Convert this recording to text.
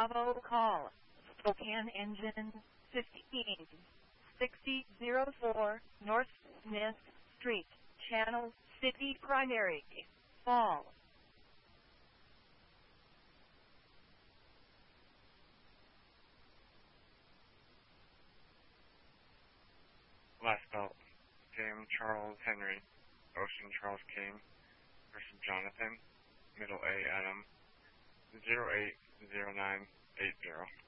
Bravo call. Spokane engine 156004 North Smith Street, Channel City Primary, Fall. Last belt, Sam Charles Henry, Ocean Charles King, Person Jonathan, Middle A Adam, 080980.